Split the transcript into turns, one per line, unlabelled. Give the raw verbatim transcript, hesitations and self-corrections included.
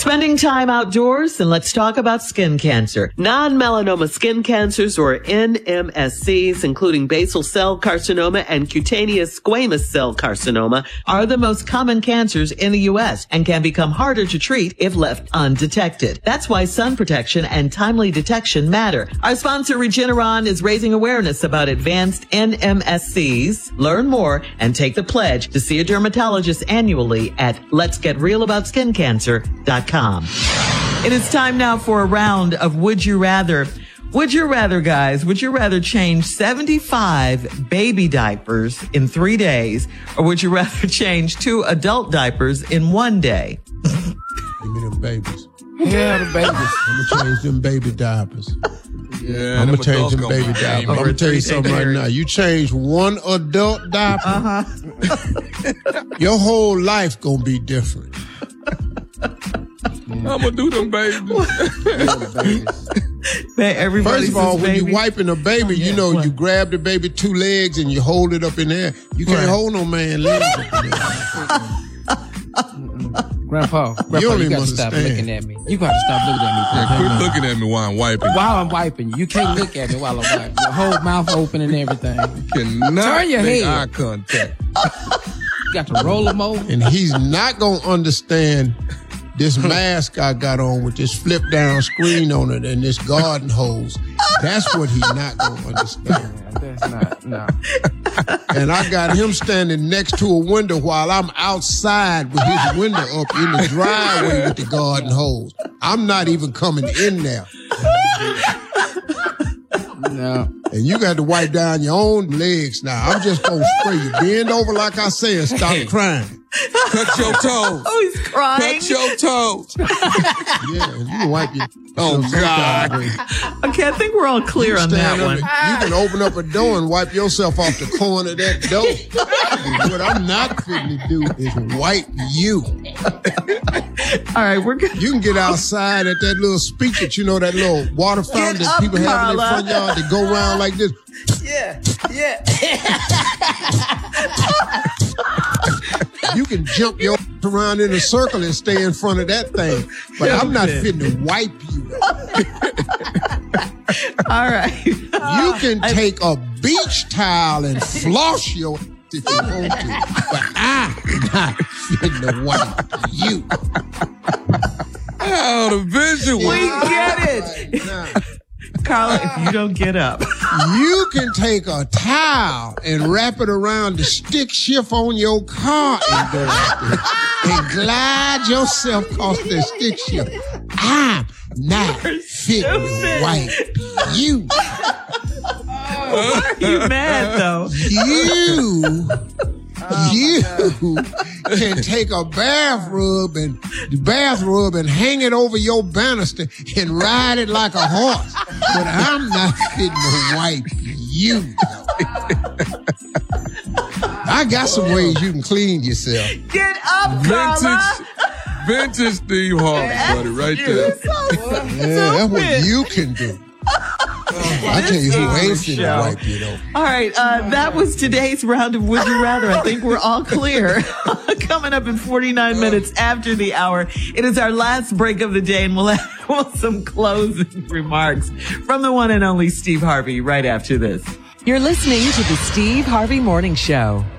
Spending time outdoors, and let's talk about skin cancer. Non-melanoma skin cancers, or N M S Cs, including basal cell carcinoma and cutaneous squamous cell carcinoma, are the most common cancers in the U S and can become harder to treat if left undetected. That's why sun protection and timely detection matter. Our sponsor, Regeneron, is raising awareness about advanced N M S Cs. Learn more and take the pledge to see a dermatologist annually at lets get real about skin cancer dot com. It is time now for a round of Would You Rather. Would you rather, guys, would you rather change seventy-five baby diapers in three days, or would you rather change two adult diapers in one day?
Give me them babies.
Yeah, the babies.
I'm going to change them baby diapers.
Yeah,
I'm going to change them baby diapers. I'm going to tell you something right now. You change one adult diaper, uh-huh. your whole life going to be different.
I'm going to do them babies.
Man,
First of all, when you're wiping a baby, oh, yeah. you know, what? You grab the baby two legs and you hold it up in there. You can't right. hold no man legs up in there.
Grandpa, Grandpa, you, you got to stop looking at me. You got to stop looking at me.
Yeah, quit looking at me while I'm wiping.
While I'm wiping you. You can't look at me while I'm wiping. Your whole mouth open and everything.
You cannot
Turn your
make
head.
eye contact.
You got to roll them over.
And he's not going to understand this mask I got on with this flip down screen on it and this garden hose. That's what he's not going to understand.
That's not, no.
And I got him standing next to a window while I'm outside with his window up in the driveway with the garden hose. I'm not even coming in there.
No.
And you got to wipe down your own legs now. I'm just going to spray you. Bend over like I said and stop hey. crying.
Cut your toes.
Oh, he's crying.
Cut your toes.
Yeah, you can wipe your
Oh, God.
Okay, I think we're all clear on that one.
You can open up a door and wipe yourself off the corner of that door. And what I'm not fitting to do is wipe you.
All right, we're good.
You can get outside at that little speaker, you know, that little water fountain that people
Carla.
have in their front yard that go around like this.
Yeah, yeah.
You can jump your around in a circle and stay in front of that thing. But I'm not fitting to wipe you.
All right.
You can take a beach towel and floss your if you want to. But I'm not fitting to wipe you.
Oh, the visual.
We get it.
Right,
Carla, if you don't get up.
You can take a towel and wrap it around the stick shift on your car and, go and glide yourself across the stick shift. I'm not fitting to wipe you.
Why are you mad, though?
You... Oh, you can take a bath rub and bath rub and hang it over your banister and ride it like a horse. But I'm not fitting to wipe you. I got some ways you can clean yourself.
Get up, Carla.
Vintage, vintage Steve Harvey, buddy, right there.
Yeah, that's what you can do. I tell you who ain't finna wipe you though.
All right, uh, that was today's round of Would You Rather. I think we're all clear. Coming up in forty-nine minutes after the hour, it is our last break of the day, and we'll have some closing remarks from the one and only Steve Harvey right after this.
You're listening to the Steve Harvey Morning Show.